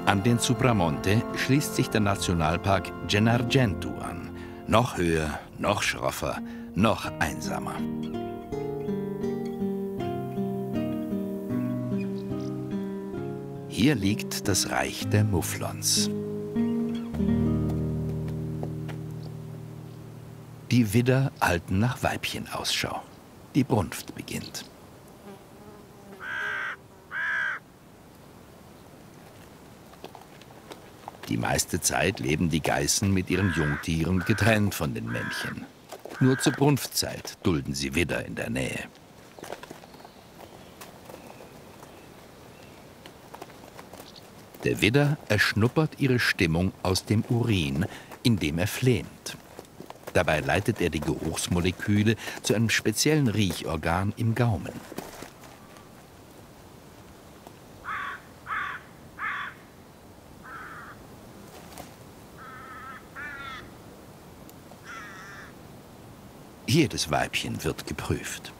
An den Supramonte schließt sich der Nationalpark Gennargentu an. Noch höher, noch schroffer, noch einsamer. Hier liegt das Reich der Mufflons. Die Widder halten nach Weibchen Ausschau. Die Brunft beginnt. Die meiste Zeit leben die Geißen mit ihren Jungtieren getrennt von den Männchen. Nur zur Brunftzeit dulden sie Widder in der Nähe. Der Widder erschnuppert ihre Stimmung aus dem Urin, indem er fleht. Dabei leitet er die Geruchsmoleküle zu einem speziellen Riechorgan im Gaumen. Jedes Weibchen wird geprüft.